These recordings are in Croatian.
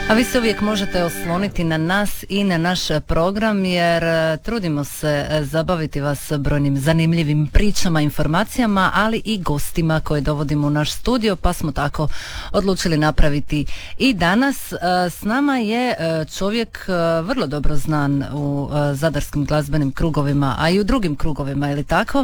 A vi se uvijek možete osloniti na nas i na naš program jer trudimo se zabaviti vas brojnim zanimljivim pričama, informacijama, ali i gostima koje dovodimo u naš studio, pa smo tako odlučili napraviti i danas. S nama je čovjek vrlo dobro znan u zadarskim glazbenim krugovima, a i u drugim krugovima, je li tako?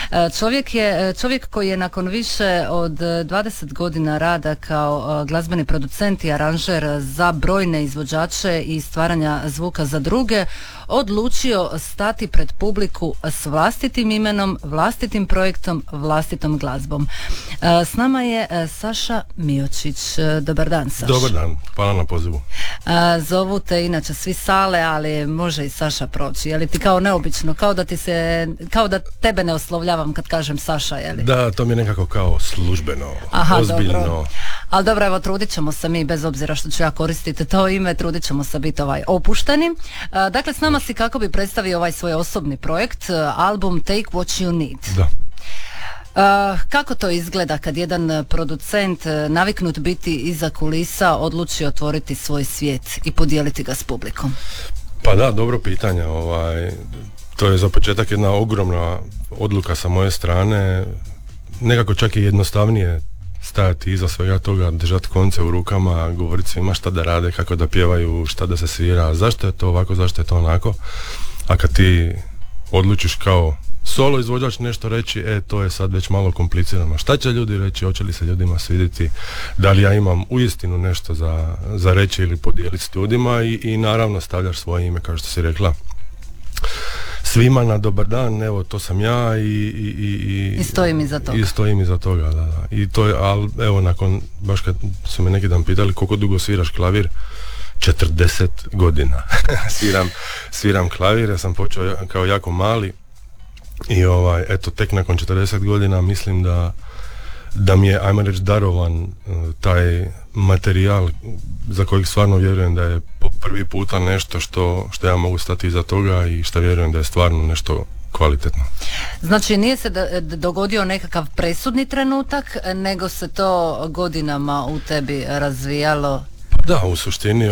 Čovjek koji je nakon više od 20 godina rada kao glazbeni producent i aranžer za brojne izvođače i stvaranja zvuka za druge, odlučio stati pred publiku s vlastitim imenom, vlastitim projektom, vlastitom glazbom. S nama je Saša Miočić. Dobar dan, Saša. Dobar dan, hvala na pozivu. Zovu te inače svi Sale, ali može i Saša proći. Je li ti kao neobično, kao da tebe ne oslovljavam kad kažem Saša, je li? Da, to mi je nekako kao službeno, ozbiljno. Dobro. Ali dobro, evo, trudit ćemo se mi, bez obzira što ću ja koristiti to ime, trudit ćemo se biti opušteni. Dakle, s nama si kako bi predstavio ovaj svoj osobni projekt, album Take What You Need. Da. Kako to izgleda kad jedan producent naviknut biti iza kulisa odluči otvoriti svoj svijet i podijeliti ga s publikom? Pa da, dobro pitanje. To je za početak jedna ogromna odluka sa moje strane. Nekako čak i jednostavnije stajati iza svega toga, držati konce u rukama, govoriti svima šta da rade, kako da pjevaju, šta da se svira, zašto je to ovako, zašto je to onako. A kad ti odlučiš kao solo izvođač nešto reći, to je sad već malo komplicirano. Šta će ljudi reći, hoće li se ljudima svidjeti, da li ja imam uistinu nešto za reći ili podijeliti s ljudima i naravno stavljaš svoje ime, kao što si rekla, svima na dobar dan, evo to sam ja i stojim iza toga. I stojim iza toga, da. I to je, ali evo nakon, baš kad su me neki dan pitali koliko dugo sviraš klavir, 40 godina. sviram klavir, ja sam počeo kao jako mali i eto tek nakon 40 godina mislim da mi je, ajmo reći, darovan taj materijal za kojeg stvarno vjerujem da je po prvi puta nešto što ja mogu stati iza toga i što vjerujem da je stvarno nešto kvalitetno. Znači nije se dogodio nekakav presudni trenutak, nego se to godinama u tebi razvijalo? Da, u suštini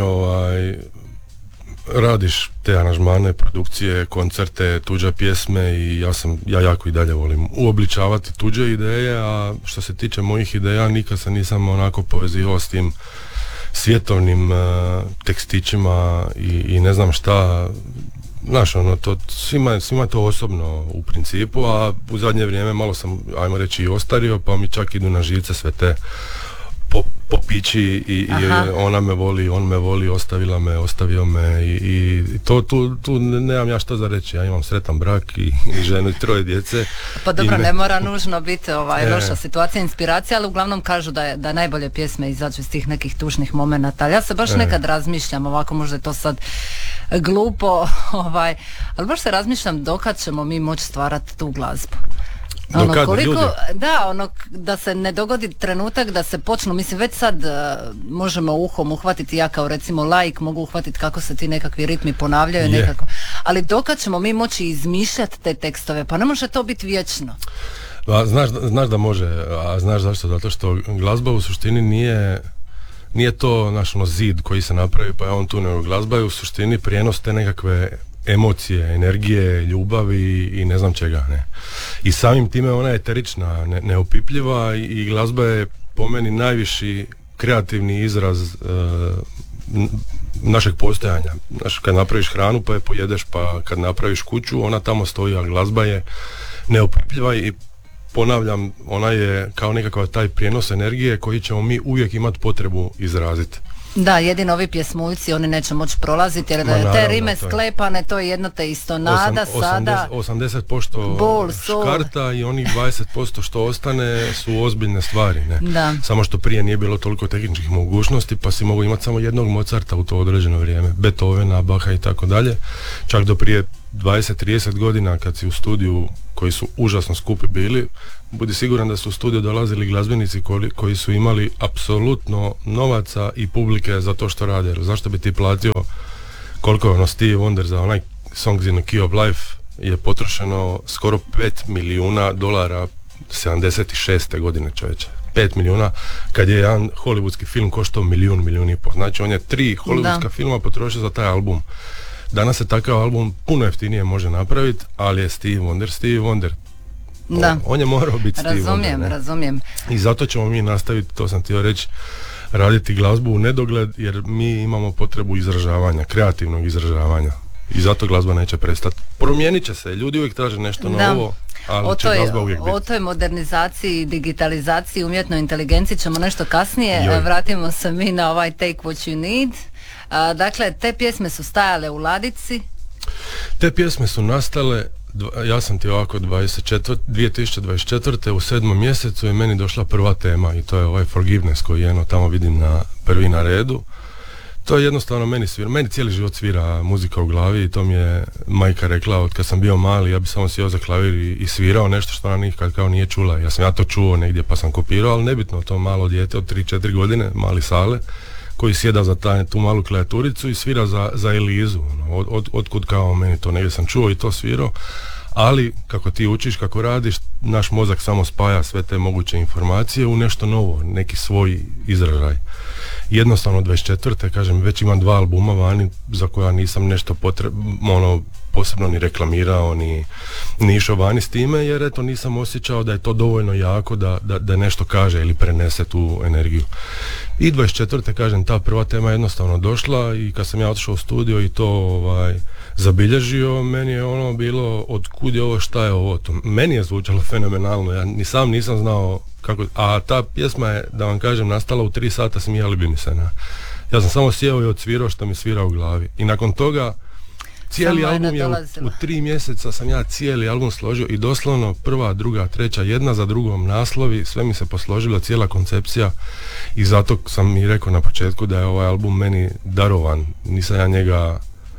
radiš te aranžmane, produkcije, koncerte, tuđe pjesme i ja jako i dalje volim uobličavati tuđe ideje, a što se tiče mojih ideja nikad se nisam onako povezivao s tim svjetovnim tekstićima i ne znam šta. Znaš, to svima je to osobno u principu, a u zadnje vrijeme malo sam, ajmo reći, i ostario, pa mi čak idu na živce sve te popići i ona me voli, on me voli, ostavio me i tu nemam ja što za reći. Ja imam sretan brak i ženu i 3 djece. Pa dobro, ne mora nužno biti loša situacija, inspiracija, ali uglavnom kažu da najbolje pjesme izađu iz tih nekih tužnih momenata. Ali ja se baš nekad razmišljam, ovako možda je to sad glupo, ali baš se razmišljam dokad ćemo mi moći stvarati tu glazbu. Da se ne dogodi trenutak da se počnu, mislim već sad možemo uhom uhvatiti, ja kao recimo laik mogu uhvatiti kako se ti nekakvi ritmi ponavljaju nekako, ali dokad ćemo mi moći izmišljati te tekstove, pa ne može to biti vječno. Znaš da može, a znaš zašto? Zato što glazba u suštini nije to naš zid koji se napravi pa je on tu, nego glazba je u suštini prijenos te nekakve emocije, energije, ljubavi i ne znam čega, ne. I samim time ona je eterična, neopipljiva i glazba je po meni najviši kreativni izraz našeg postojanja. Znaš, kad napraviš hranu pa je pojedeš, pa kad napraviš kuću ona tamo stoji, a glazba je neopipljiva i ponavljam, ona je kao nekakav taj prijenos energije koji ćemo mi uvijek imati potrebu izraziti. Da, jedino ovi pjesmuljci, oni neće moći prolaziti jer da je te rime sklepane, to je jedno te isto. Nada, sada 80% bol, škarta i onih 20% što ostane su ozbiljne stvari, ne? Da. Samo što prije nije bilo toliko tehničkih mogućnosti pa si mogu imati samo jednog Mozarta u to određeno vrijeme, Beethovena, Bacha i tako dalje. Čak do prije 20-30 godina kad si u studiju, koji su užasno skupi bili, budi siguran da su u studiju dolazili glazbenici koji su imali apsolutno novaca i publike za to što rade. Zašto bi ti platio koliko je Stevie Wonder za onaj Songs in the Key of Life je potrošeno skoro $5 milijuna 76. godine, čovječe. 5 milijuna, kad je jedan hollywoodski film koštao milijun i pol. Znači on je 3 hollywoodska filma potrošio za taj album. Danas se takav album puno jeftinije može napraviti, ali je Steve Wonder. Da. On je morao biti Steve Wonder. Razumijem. I zato ćemo mi nastaviti, to sam htio reći, raditi glazbu u nedogled, jer mi imamo potrebu izražavanja, kreativnog izražavanja. I zato glazba neće prestati. Promijenit će se, ljudi uvijek traže nešto novo, ali će glazba uvijek biti. O toj modernizaciji, digitalizaciji, umjetnoj inteligenciji ćemo nešto kasnije. Vratimo se mi na ovaj Take What You Need. Dakle, te pjesme su stajale u ladici. Te pjesme su nastale, ja sam ti ovako 2024. u 7. mjesecu je meni došla prva tema i to je ovaj Forgiveness koji je tamo vidim prvi na redu. To je jednostavno meni svira. Meni cijeli život svira muzika u glavi i to mi je majka rekla od kad sam bio mali, ja bi samo sjeo za klavir i svirao nešto što ona nikad kao nije čula. Ja sam to čuo negdje pa sam kopirao, ali nebitno, to malo dijete od 3-4 godine, mali Sale, koji sjeda za tu malu klijaturicu i svira za Elizu. Otkud kao meni to negdje sam čuo i to svirao. Ali kako ti učiš, kako radiš, naš mozak samo spaja sve te moguće informacije u nešto novo, neki svoj izražaj. Jednostavno 24. kažem, već imam 2 albuma vani za koja nisam nešto posebno ni reklamirao, ni išao vani s time, jer eto nisam osjećao da je to dovoljno jako da nešto kaže ili prenese tu energiju. I 24. kažem, ta prva tema je jednostavno došla i kad sam ja otišao u studio i to zabilježio, meni je bilo otkud je ovo, šta je ovo, to meni je zvučalo fenomenalno, ja ni sam nisam znao kako, a ta pjesma je, da vam kažem, nastala u 3 sata, smijali bi mi se. Ja sam samo sjeo i odsvirao što mi svira u glavi i nakon toga cijeli album je u 3 mjeseca sam ja cijeli album složio i doslovno prva, druga, treća, jedna za drugom naslovi, sve mi se posložilo, cijela koncepcija i zato sam i rekao na početku da je ovaj album meni darovan, nisam ja njega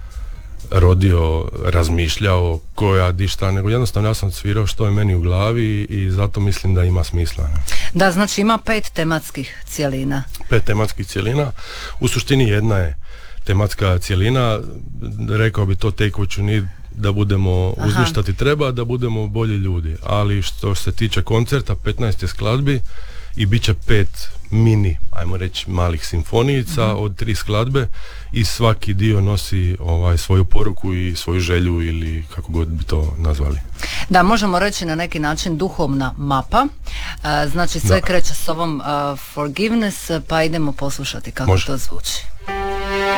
rodio, razmišljao koja di šta, nego jednostavno ja sam svirao što je meni u glavi i zato mislim da ima smisla. Da, znači ima 5 tematskih cjelina. 5 tematskih cjelina, u suštini jedna je tematska cjelina, rekao bi to Take What You Need, da budemo uzmi šta ti treba, da budemo bolji ljudi, ali što se tiče koncerta, 15 je skladbi i bit će 5 mini, ajmo reći, malih simfonijica od 3 skladbe i svaki dio nosi svoju poruku i svoju želju ili kako god bi to nazvali. Da, možemo reći na neki način duhovna mapa, znači sve kreće s ovom Forgiveness, pa idemo poslušati kako to zvuči.